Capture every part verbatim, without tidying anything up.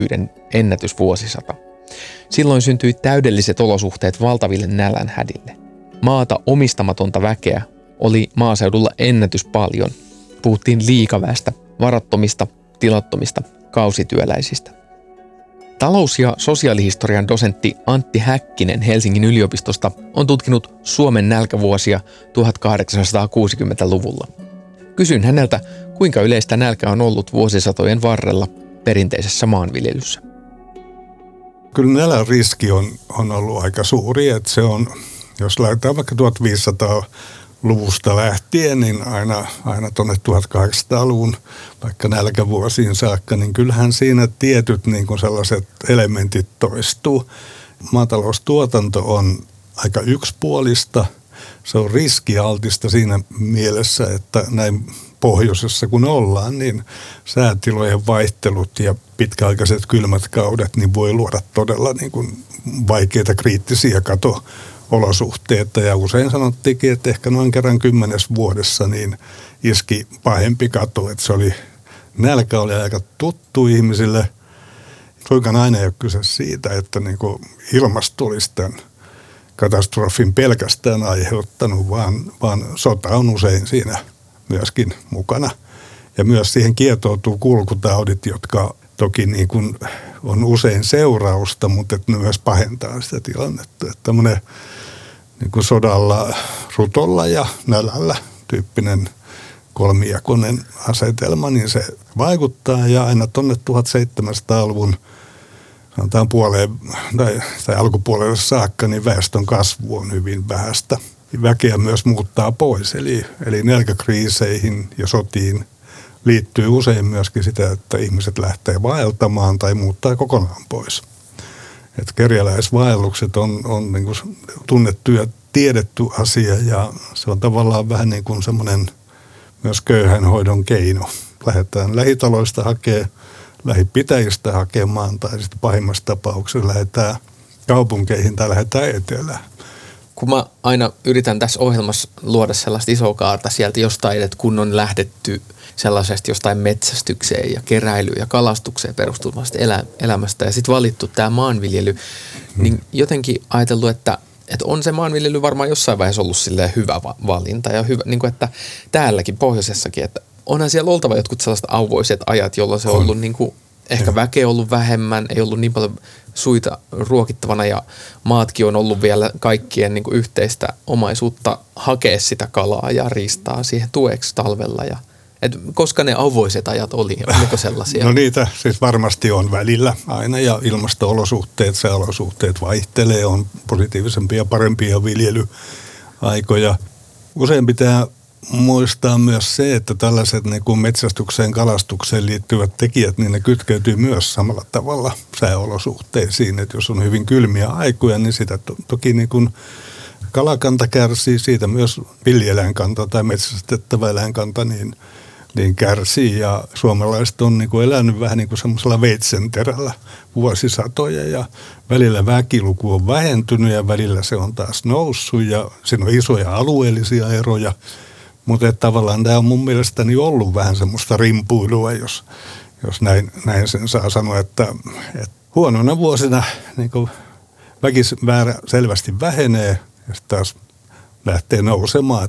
ennätysvuosisata. Silloin syntyi täydelliset olosuhteet valtaville nälänhädille. Maata omistamatonta väkeä oli maaseudulla ennätys paljon. Puhuttiin liikaväestä, varattomista, tilattomista, kausityöläisistä. Talous- ja sosiaalihistorian dosentti Antti Häkkinen Helsingin yliopistosta on tutkinut Suomen nälkävuosia tuhatkahdeksansataakuusikymmentäluvulla. Kysyin häneltä, kuinka yleistä nälkä on ollut vuosisatojen varrella perinteisessä maanviljelyssä. Kyllä nälän riski on, on ollut aika suuri, että se on, jos lähdetään vaikka tuhatviisisataaluvusta lähtien, niin aina, aina tuonne tuhatkahdeksansataaluvun vaikka nälkävuosiin saakka, niin kyllähän siinä tietyt niin kuin sellaiset elementit toistuu. Maataloustuotanto on aika yksipuolista, se on riskialtista siinä mielessä, että näin pohjoisessa kun ollaan, niin säätilojen vaihtelut ja pitkäaikaiset kylmät kaudet niin voi luoda todella niin kuin vaikeita kriittisiä kato-olosuhteita. Ja usein sanottiinkin, että ehkä noin kerran kymmenes vuodessa niin iski pahempi kato, että se oli, nälkä oli aika tuttu ihmisille. Suinkaan aina ei ole kyse siitä, että niin kuin ilmasto olisi tämän katastrofin pelkästään aiheuttanut, vaan, vaan sota on usein siinä myöskin mukana. Ja myös siihen kietoutuu kulkutaudit, jotka toki niin kuin on usein seurausta, mutta että ne myös pahentaa sitä tilannetta. Että tämmöinen niin kuin sodalla, rutolla ja nälällä tyyppinen kolmijakoinen asetelma, niin se vaikuttaa. Ja aina tuonne tuhatseitsemänsataaluvun sanotaan puoleen tai, tai alkupuolelle saakka, niin väestön kasvu on hyvin vähäistä. Väkeä myös muuttaa pois, eli, eli nälkäkriiseihin ja sotiin liittyy usein myöskin sitä, että ihmiset lähtee vaeltamaan tai muuttaa kokonaan pois. Et kerjäläisvaellukset on, on niin kuin tunnettu ja tiedetty asia, ja se on tavallaan vähän niin kuin semmoinen myös köyhänhoidon keino. Lähdetään lähitaloista hakemaan, lähipitäjistä hakemaan, tai sitten pahimmassa tapauksessa lähdetään kaupunkeihin tai lähdetään etelään. Kun mä aina yritän tässä ohjelmassa luoda sellaista isoa kaarta sieltä jostain, että kun on lähdetty sellaisesta jostain metsästykseen ja keräilyyn ja kalastukseen perustuvasta elä, elämästä ja sitten valittu tämä maanviljely, hmm. niin jotenkin ajatellut, että, että on se maanviljely varmaan jossain vaiheessa ollut silleen hyvä valinta ja hyvä, niin kuin että täälläkin pohjoisessakin, että onhan siellä oltava jotkut sellaiset auvoiset ajat, jolloin se on ollut niin kuin ehkä väkeä ollut vähemmän, ei ollut niin paljon suita ruokittavana ja maatkin on ollut vielä kaikkien niin kuin yhteistä omaisuutta hakea sitä kalaa ja riistaa siihen tueksi talvella. Ja, et koska ne auvoiset ajat oli, oliko sellaisia? No niitä siis varmasti on välillä aina ja ilmasto-olosuhteet, sääolosuhteet vaihtelee, on positiivisempia ja parempia viljelyaikoja. Usein pitää muistaa myös se, että tällaiset niin kuin metsästykseen, kalastukseen liittyvät tekijät, niin ne kytkeytyy myös samalla tavalla sääolosuhteisiin. Että jos on hyvin kylmiä aikoja, niin sitä to- toki niin kuin kalakanta kärsii, siitä myös villieläinkanta tai metsästettävä eläinkanta niin, niin kärsii. Ja suomalaiset on niin kuin elänyt vähän niin kuin semmoisella veitsenterällä vuosisatoja ja välillä väkiluku on vähentynyt ja välillä se on taas noussut ja siinä on isoja alueellisia eroja. Mutta tavallaan tämä on mun mielestäni ollut vähän semmoista rimpuilua, jos, jos näin, näin sen saa sanoa, että, että huonoina vuosina niin väkimäärä selvästi vähenee ja sitten taas lähtee nousemaan.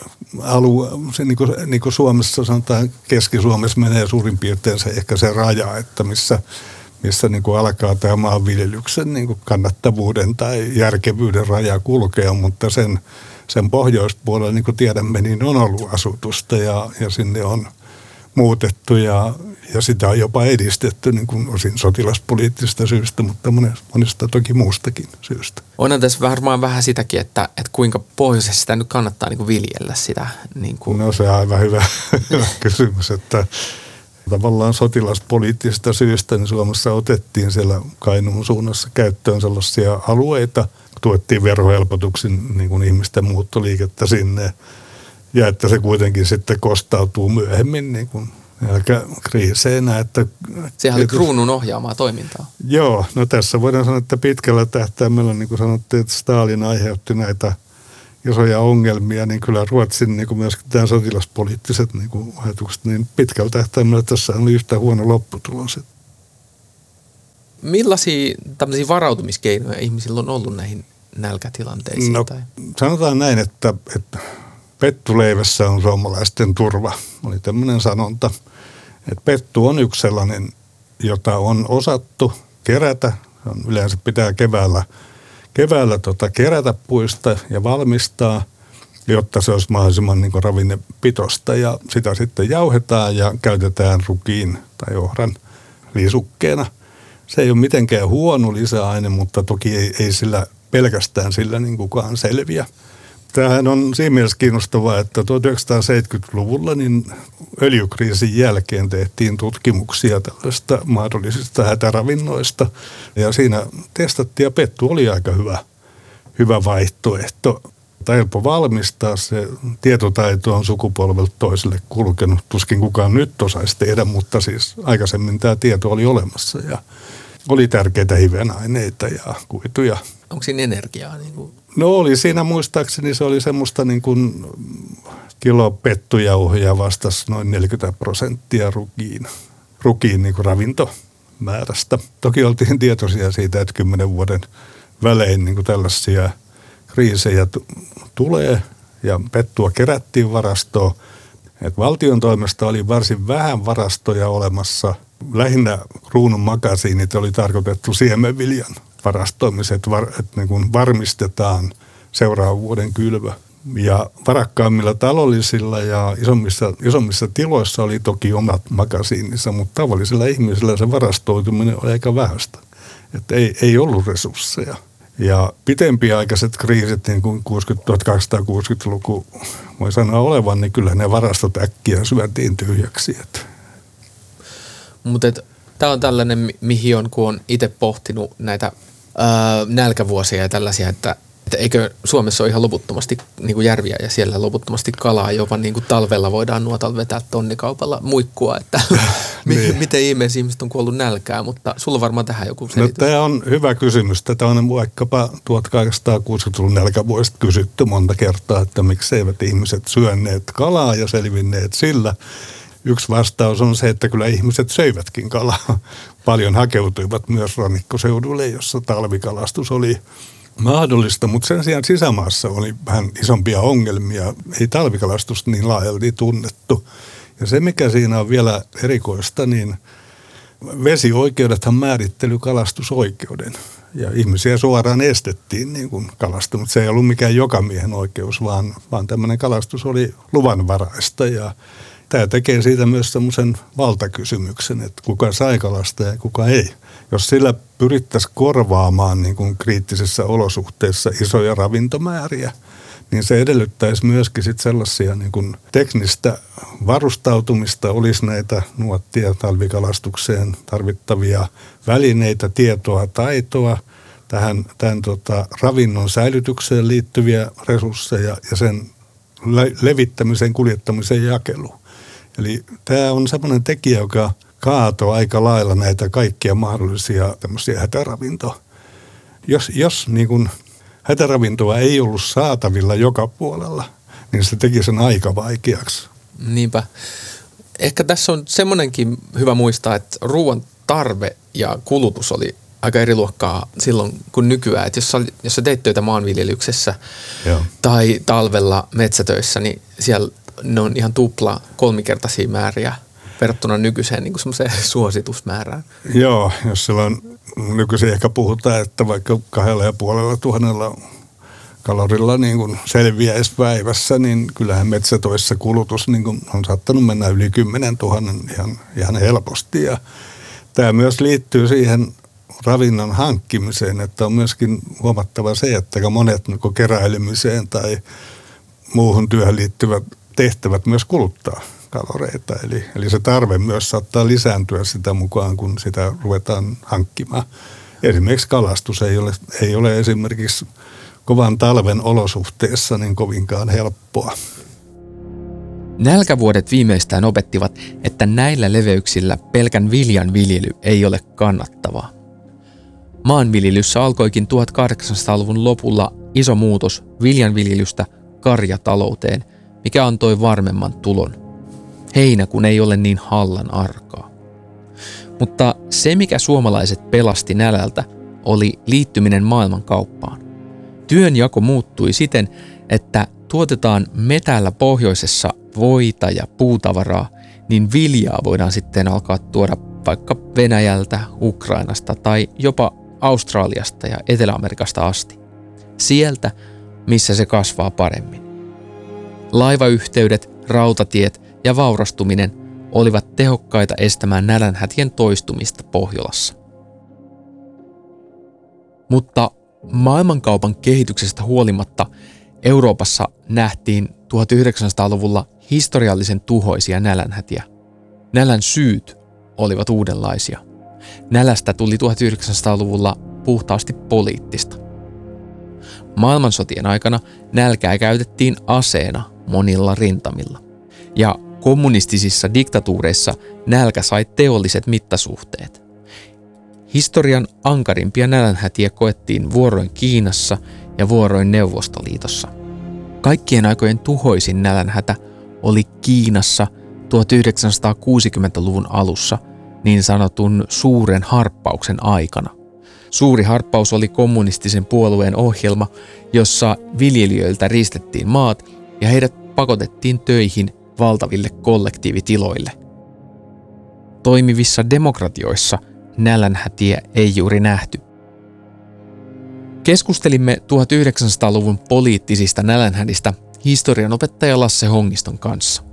Alue, se niin kuin, niin kuin Suomessa sanotaan, Keski-Suomessa menee suurin piirtein se, ehkä se raja, että missä, missä niin kuin alkaa tämä maanviljelyksen niin kuin kannattavuuden tai järkevyyden raja kulkea, mutta sen Sen pohjoispuolella, niin kuin tiedämme, niin on ollut asutusta ja, ja sinne on muutettu ja, ja sitä on jopa edistetty niin kuin osin sotilaspoliittisista syistä, mutta monesta toki muustakin syystä. Onhan tässä varmaan vähän sitäkin, että, että kuinka pohjoisessa sitä nyt kannattaa niin kuin viljellä sitä. Niin kuin. No se on aivan hyvä, hyvä kysymys, että tavallaan sotilaspoliittisista syistä niin Suomessa otettiin siellä Kainuun suunnassa käyttöön sellaisia alueita, tuettiin verohelpotuksin niin kuin ihmisten muuttoliikettä sinne ja että se kuitenkin sitten kostautuu myöhemmin niin kuin kriiseinä. Että sehän oli kruunun ohjaamaa toimintaa. Joo, no tässä voidaan sanoa, että pitkällä tähtäimellä, niin kuin sanottiin, että Stalin aiheutti näitä isoja ongelmia, niin kyllä Ruotsin niin kuin myöskin tämän sotilaspoliittiset niin kuin ajatukset, niin pitkällä tähtäimellä tässä oli yhtä huono lopputulos. millaisia tämmöisiä varautumiskeinoja ihmisillä on ollut näihin nälkätilanteisiin? No, tai? Sanotaan näin, että, että pettuleivässä on suomalaisten turva. Oli tämmöinen sanonta, että pettu on yksi sellainen, jota on osattu kerätä. Yleensä pitää keväällä, keväällä tota kerätä puista ja valmistaa, jotta se olisi mahdollisimman niin kuin ravinnepitoista. Ja sitä sitten jauhetaan ja käytetään rukiin tai ohran lisukkeena. Se ei ole mitenkään huono lisäaine, mutta toki ei, ei sillä pelkästään sillä niin kukaan selviä. Tämähän on siinä mielessä kiinnostavaa, että tuhatyhdeksänsataaseitsemänkymmentäluvulla niin öljykriisin jälkeen tehtiin tutkimuksia tällaista mahdollisista hätäravinnoista. Ja siinä testattiin ja pettu oli aika hyvä, hyvä vaihtoehto. Tai helppo valmistaa, se tietotaito on sukupolvelta toiselle kulkenut. Tuskin kukaan nyt osaisi tehdä, mutta siis aikaisemmin tämä tieto oli olemassa ja oli tärkeitä hivenaineita ja kuituja. Onko siinä energiaa? Niin kuin? No oli siinä muistaakseni, se oli semmoista niin kuin kilo pettujauhoja vastasi noin neljäkymmentä prosenttia rukiin, rukiin niin kuin ravintomäärästä. Toki oltiin tietoisia siitä, että kymmenen vuoden välein niin kuin tällaisia kriisejä t- tulee ja pettua kerättiin varastoon. Et valtion toimesta oli varsin vähän varastoja olemassa. Lähinnä kruunun makasiinit oli tarkoitettu siemenviljan varastoimiset, että niin kuin varmistetaan seuraavan vuoden kylvö. Ja varakkaammilla taloullisilla ja isommissa, isommissa tiloissa oli toki omat makasiininsa, mutta tavallisilla ihmisillä se varastoituminen oli aika vähäistä. Että ei, ei ollut resursseja. Ja pitempiaikaiset kriisit, niin kuin tuhatkahdeksansataakuusikymmentäluku voi sanoa olevan, niin kyllä ne varastot äkkiä syötiin tyhjäksi. Mutta tämä on tällainen, mihin on, kun on itse pohtinut näitä ää, nälkävuosia ja tällaisia, että, että eikö Suomessa ole ihan loputtomasti niin kuin järviä ja siellä loputtomasti kalaa, jopa niin kuin talvella voidaan nuotalla vetää tonnikaupalla muikkua, että niin. Miten ihmeessä ihmiset on kuollut nälkää, mutta sulla on varmaan tähän joku selitys. No, tämä on hyvä kysymys. Tätä on vaikkapa tuhatkahdeksansataakuusikymmentäluvun nälkävuosista kysytty monta kertaa, että miksi eivät ihmiset syöneet kalaa ja selvinneet sillä. Yksi vastaus on se, että kyllä ihmiset söivätkin kalaa. Paljon hakeutuivat myös rannikkoseudulle, jossa talvikalastus oli mahdollista, mutta sen sijaan sisämaassa oli vähän isompia ongelmia. Ei talvikalastusta niin laajalti tunnettu. Ja se, mikä siinä on vielä erikoista, niin vesioikeudethan määrittely kalastusoikeuden. Ja ihmisiä suoraan estettiin niin kuin kalastu, mutta se ei ollut mikään jokamiehen oikeus, vaan, vaan tämmöinen kalastus oli luvanvaraista. Ja tämä tekee siitä myös semmoisen valtakysymyksen, että kuka sai kalastaa ja kuka ei. Jos sillä pyrittäisiin korvaamaan niin kuin kriittisissä olosuhteissa isoja ravintomääriä, niin se edellyttäisi myöskin sit sellaisia niin kuin teknistä varustautumista, olisi näitä nuottia talvikalastukseen tarvittavia välineitä, tietoa, taitoa, tähän tämän, tota, ravinnon säilytykseen liittyviä resursseja ja sen le- levittämiseen, kuljettamiseen ja jakeluun. Eli tämä on semmoinen tekijä, joka kaatoo aika lailla näitä kaikkia mahdollisia tämmöisiä hätäravintoja. Jos, jos niin kuin hätäravintoa ei ollut saatavilla joka puolella, niin se teki sen aika vaikeaksi. Niinpä. Ehkä tässä on semmoinenkin hyvä muistaa, että ruoan tarve ja kulutus oli aika eri luokkaa silloin kuin nykyään. Että jos sä, jos sä teit töitä maanviljelyksessä Joo. tai talvella metsätöissä, niin siellä ne on ihan tupla kolmikertaisia määriä verrattuna nykyiseen niin kuin semmoiseen suositusmäärään. Joo, jos silloin nykyisin ehkä puhutaan, että vaikka kahdella ja puolella tuhannella kalorilla niin kuin selviäisi päivässä, niin kyllähän metsätöissä kulutus niin kuin on saattanut mennä yli kymmenen tuhannen ihan, ihan helposti. Ja tämä myös liittyy siihen ravinnon hankkimiseen, että on myöskin huomattava se, että monet niin kuin keräilemiseen tai muuhun työhön liittyvät tehtävät myös kuluttaa kaloreita. Eli, eli se tarve myös saattaa lisääntyä sitä mukaan, kun sitä ruvetaan hankkimaan. Esimerkiksi kalastus ei ole, ei ole esimerkiksi kovan talven olosuhteessa niin kovinkaan helppoa. Nälkävuodet viimeistään opettivat, että näillä leveyksillä pelkän viljan viljely ei ole kannattavaa. Maanviljelyssä alkoikin tuhatkahdeksansataaluvun lopulla iso muutos viljanviljelystä karjatalouteen, mikä antoi varmemman tulon. Heinä kun ei ole niin hallan arkaa. Mutta se, mikä suomalaiset pelasti nälältä, oli liittyminen maailmankauppaan. Työnjako muuttui siten, että tuotetaan me täällä pohjoisessa voita ja puutavaraa, niin viljaa voidaan sitten alkaa tuoda vaikka Venäjältä, Ukrainasta tai jopa Australiasta ja Etelä-Amerikasta asti. Sieltä, missä se kasvaa paremmin. Laivayhteydet, rautatiet ja vaurastuminen olivat tehokkaita estämään nälänhätien toistumista Pohjolassa. Mutta maailmankaupan kehityksestä huolimatta Euroopassa nähtiin tuhatyhdeksänsataaluvulla historiallisen tuhoisia nälänhätiä. Nälän syyt olivat uudenlaisia. Nälästä tuli tuhatyhdeksänsataaluvulla puhtaasti poliittista. Maailmansotien aikana nälkää käytettiin aseena monilla rintamilla. Ja kommunistisissa diktatuureissa nälkä sai teolliset mittasuhteet. Historian ankarimpia nälänhätiä koettiin vuoroin Kiinassa ja vuoroin Neuvostoliitossa. Kaikkien aikojen tuhoisin nälänhätä oli Kiinassa tuhatyhdeksänsataakuusikymmentäluvun alussa niin sanotun suuren harppauksen aikana. Suuri harppaus oli kommunistisen puolueen ohjelma, jossa viljelijöiltä riistettiin maat ja heidät pakotettiin töihin valtaville kollektiivitiloille. Toimivissa demokratioissa nälänhätiä ei juuri nähty. Keskustelimme tuhatyhdeksänsataaluvun poliittisista nälänhädistä historianopettaja Lasse Hongiston kanssa.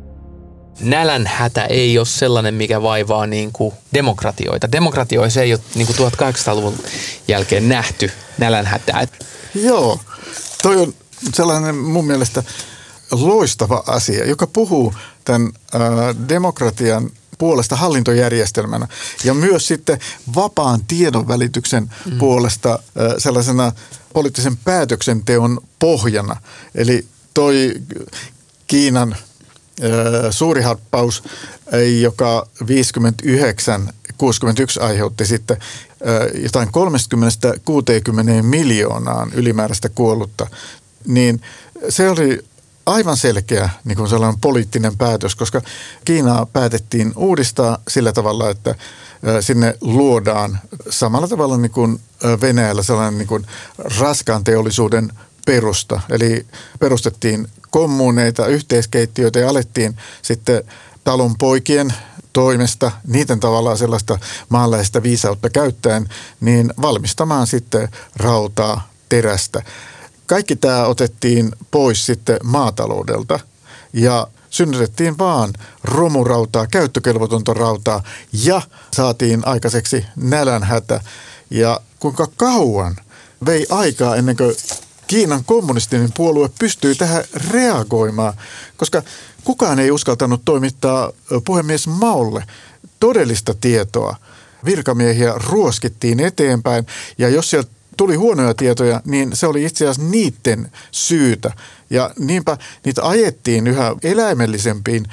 Nälänhätä ei ole sellainen, mikä vaivaa niin kuin demokratioita. Demokratioissa ei ole niin kuin tuhatkahdeksansataaluvun jälkeen nähty nälänhätää. Joo, toi on sellainen mun mielestä loistava asia, joka puhuu tämän äh, demokratian puolesta hallintojärjestelmänä ja myös sitten vapaan tiedonvälityksen mm. puolesta äh, sellaisena poliittisen päätöksenteon pohjana. Eli toi Kiinan äh, suuri harppaus, äh, joka viisikymmentäyhdeksän kuusikymmentäyksi aiheutti sitten äh, jotain kolmekymmentä kuusikymmentä miljoonaan ylimääräistä kuollutta, niin se oli aivan selkeä niin kuin sellainen poliittinen päätös, koska Kiinaa päätettiin uudistaa sillä tavalla, että sinne luodaan samalla tavalla niin kuin Venäjällä sellainen niin kuin raskaan teollisuuden perusta. Eli perustettiin kommuneita, yhteiskeittiöitä ja alettiin sitten talon poikien toimesta, niiden tavallaan sellaista maanläheistä viisautta käyttäen, niin valmistamaan sitten rautaa, terästä. Kaikki tämä otettiin pois sitten maataloudelta ja synnytettiin vaan romurautaa, käyttökelvotonta rautaa ja saatiin aikaiseksi nälänhätä. Ja kuinka kauan vei aikaa ennen kuin Kiinan kommunistinen puolue pystyy tähän reagoimaan, koska kukaan ei uskaltanut toimittaa puhemies Maolle todellista tietoa. Virkamiehiä ruoskittiin eteenpäin ja jos sieltä tuli huonoja tietoja, niin se oli itse asiassa niiden syytä. Ja niinpä niitä ajettiin yhä eläimellisempiin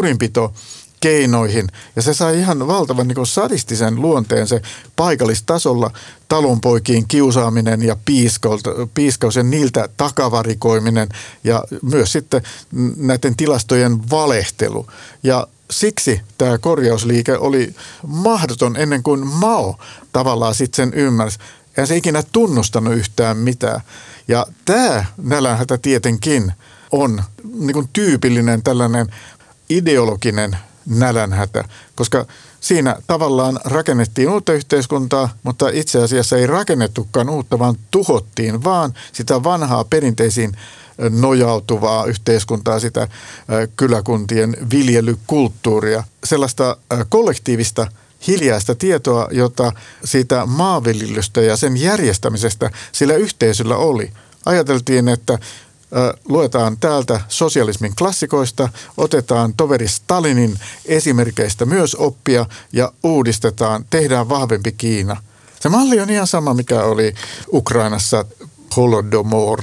kurinpitokeinoihin. Ja se sai ihan valtavan niin kuin sadistisen luonteen se paikallistasolla talonpoikien kiusaaminen ja piiskaus ja niiltä takavarikoiminen ja myös sitten näiden tilastojen valehtelu. Ja siksi tämä korjausliike oli mahdoton ennen kuin Mao tavallaan sitten sen ymmärsi. Eihän se ikinä tunnustanut yhtään mitään. Ja tämä nälänhätä tietenkin on niin kuin tyypillinen tällainen ideologinen nälänhätä, koska siinä tavallaan rakennettiin uutta yhteiskuntaa, mutta itse asiassa ei rakennettukaan uutta, vaan tuhottiin vaan sitä vanhaa perinteisiin nojautuvaa yhteiskuntaa, sitä kyläkuntien viljelykulttuuria, sellaista kollektiivista hiljaista tietoa, jota siitä maanviljelystä ja sen järjestämisestä sillä yhteisöllä oli. Ajateltiin, että ö, luetaan täältä sosialismin klassikoista, otetaan toveri Stalinin esimerkkeistä myös oppia ja uudistetaan, tehdään vahvempi Kiina. Se malli on ihan sama, mikä oli Ukrainassa Holodomor,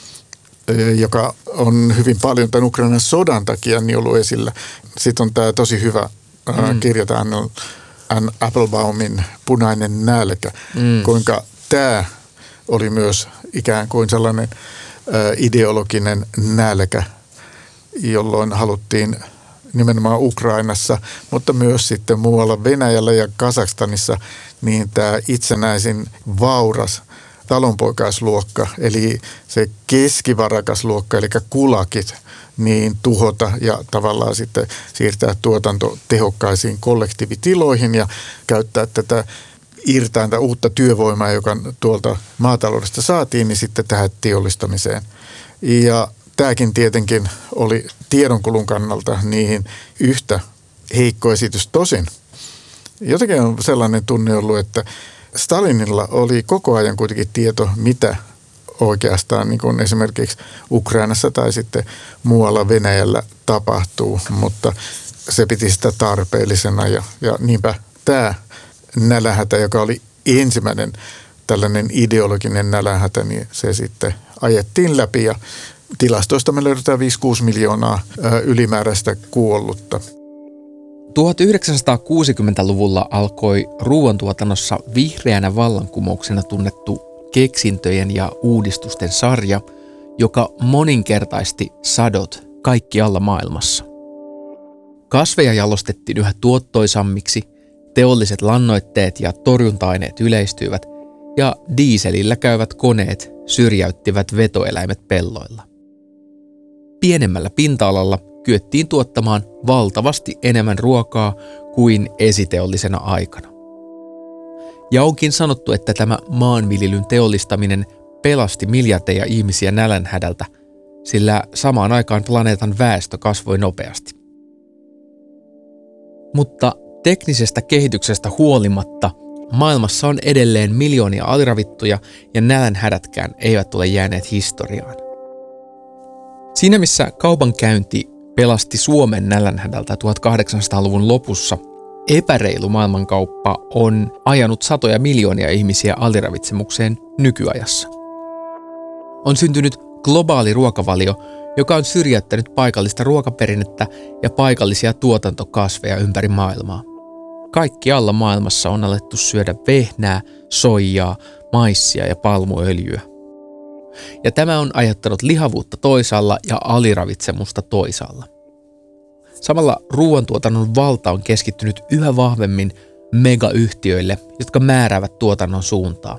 joka on hyvin paljon tämän Ukrainan sodan takia niin ollut esillä. Sitten on tämä tosi hyvä mm. kirja, tämä on Anne Applebaumin Punainen nälkä, mm. kuinka tämä oli myös ikään kuin sellainen ä, ideologinen nälkä, jolloin haluttiin nimenomaan Ukrainassa, mutta myös sitten muualla Venäjällä ja Kazakstanissa, niin tämä itsenäisin vauras talonpoikaisluokka, eli se keskivarakas luokka, eli kulakit, niin tuhota ja tavallaan sitten siirtää tuotanto tehokkaisiin kollektiivitiloihin ja käyttää tätä irtainta uutta työvoimaa, joka tuolta maataloudesta saatiin, niin sitten tähän teollistamiseen. Ja tämäkin tietenkin oli tiedonkulun kannalta niihin yhtä heikko esitys. Tosin jotenkin on sellainen tunne ollut, että Stalinilla oli koko ajan kuitenkin tieto, mitä oikeastaan niin kuin esimerkiksi Ukrainassa tai sitten muualla Venäjällä tapahtuu, mutta se piti sitä tarpeellisena ja, ja niinpä tämä nälänhätä, joka oli ensimmäinen tällainen ideologinen nälänhätä, niin se sitten ajettiin läpi ja tilastoista me löydetään viisi kuusi miljoonaa ylimääräistä kuollutta. tuhatyhdeksänsataakuusikymmentäluvulla alkoi ruoantuotannossa vihreänä vallankumouksena tunnettu keksintöjen ja uudistusten sarja, joka moninkertaisti sadot kaikkialla maailmassa. Kasveja jalostettiin yhä tuottoisammiksi, teolliset lannoitteet ja torjunta-aineet yleistyivät ja diiselillä käyvät koneet syrjäyttivät vetoeläimet pelloilla. Pienemmällä pinta-alalla kyettiin tuottamaan valtavasti enemmän ruokaa kuin esiteollisena aikana. Ja onkin sanottu, että tämä maanviljelyn teollistaminen pelasti miljardeja ihmisiä nälänhädältä, sillä samaan aikaan planeetan väestö kasvoi nopeasti. Mutta teknisestä kehityksestä huolimatta maailmassa on edelleen miljoonia aliravittuja ja nälänhädätkään eivät ole jääneet historiaan. Siinä missä kaupankäynti pelasti Suomen nälänhädältä tuhatkahdeksansataaluvun lopussa, epäreilu maailmankauppa on ajanut satoja miljoonia ihmisiä aliravitsemukseen nykyajassa. On syntynyt globaali ruokavalio, joka on syrjäyttänyt paikallista ruokaperinnettä ja paikallisia tuotantokasveja ympäri maailmaa. Kaikkialla maailmassa on alettu syödä vehnää, soijaa, maissia ja palmuöljyä. Ja tämä on aiheuttanut lihavuutta toisaalla ja aliravitsemusta toisaalla. Samalla ruoantuotannon valta on keskittynyt yhä vahvemmin megayhtiöille, jotka määräävät tuotannon suuntaa.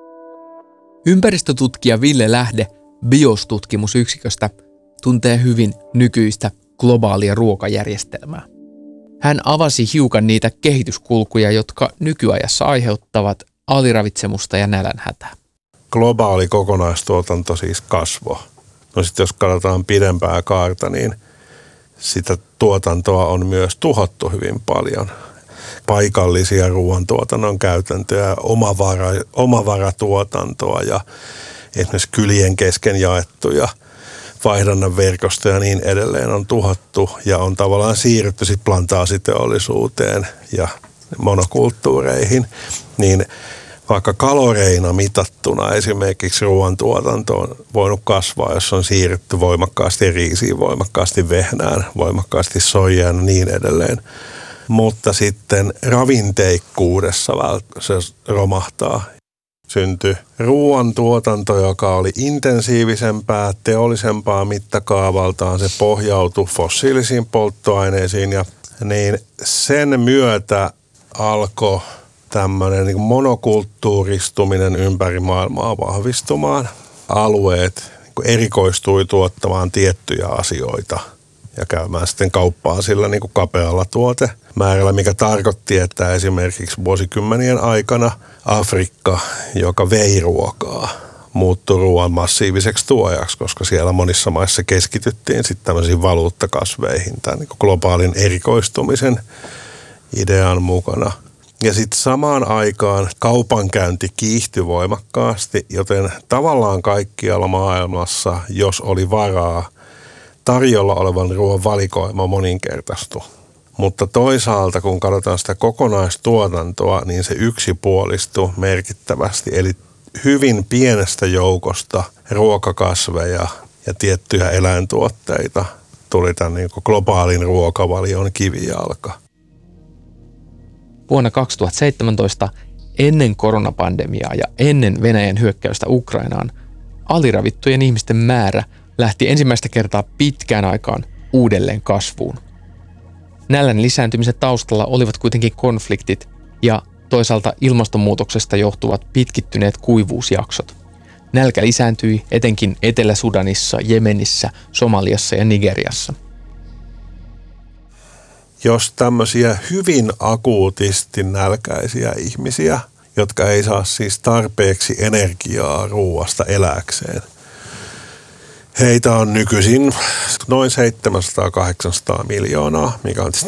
Ympäristötutkija Ville Lähde BIOS-tutkimusyksiköstä tuntee hyvin nykyistä globaalia ruokajärjestelmää. Hän avasi hiukan niitä kehityskulkuja, jotka nykyajassa aiheuttavat aliravitsemusta ja nälänhätää. Globaali kokonaistuotanto siis kasvoi. No sitten jos katsotaan pidempää kaarta, niin sitä tuotantoa on myös tuhottu hyvin paljon. Paikallisia ruoantuotannon käytäntöjä, omavara, omavaratuotantoa ja esimerkiksi kylien kesken jaettuja vaihdannan verkostoja ja niin edelleen on tuhottu ja on tavallaan siirrytty sitten plantaasiteollisuuteen ja monokulttuureihin, niin vaikka kaloreina mitattuna esimerkiksi ruoantuotanto on voinut kasvaa, jos on siirrytty voimakkaasti riisiin, voimakkaasti vehnään, voimakkaasti soijaan ja niin edelleen. Mutta sitten ravinteikkuudessa se romahtaa. Syntyi ruoantuotanto, joka oli intensiivisempää, teollisempaa mittakaavaltaan. Se pohjautui fossiilisiin polttoaineisiin ja niin sen myötä alkoi tämmöinen niin monokulttuuristuminen ympäri maailmaa vahvistumaan. Alueet niin erikoistui tuottamaan tiettyjä asioita ja käymään sitten kauppaa sillä niin kuin kapealla tuotemäärällä, mikä tarkoitti, että esimerkiksi vuosikymmenien aikana Afrikka, joka vei ruokaa, muuttui ruoan massiiviseksi tuojaksi, koska siellä monissa maissa keskityttiin sitten tämmöisiin valuuttakasveihin tämän niin kuin globaalin erikoistumisen idean mukana. Ja sitten samaan aikaan kaupankäynti kiihtyi voimakkaasti, joten tavallaan kaikkialla maailmassa, jos oli varaa, tarjolla olevan ruoan valikoima moninkertaistui. Mutta toisaalta, kun katsotaan sitä kokonaistuotantoa, niin se yksipuolistui merkittävästi. Eli hyvin pienestä joukosta ruokakasveja ja tiettyjä eläintuotteita tuli tämän niin kuin globaalin ruokavalion kivijalka. Vuonna kaksituhattaseitsemäntoista, ennen koronapandemiaa ja ennen Venäjän hyökkäystä Ukrainaan, aliravittujen ihmisten määrä lähti ensimmäistä kertaa pitkään aikaan uudelleen kasvuun. Nälän lisääntymisen taustalla olivat kuitenkin konfliktit ja toisaalta ilmastonmuutoksesta johtuvat pitkittyneet kuivuusjaksot. Nälkä lisääntyi etenkin Etelä-Sudanissa, Jemenissä, Somaliassa ja Nigeriassa. Jos tämmöisiä hyvin akuutisti nälkäisiä ihmisiä, jotka ei saa siis tarpeeksi energiaa ruuasta elääkseen, heitä on nykyisin noin seitsemänsataa kahdeksansataa miljoonaa, mikä on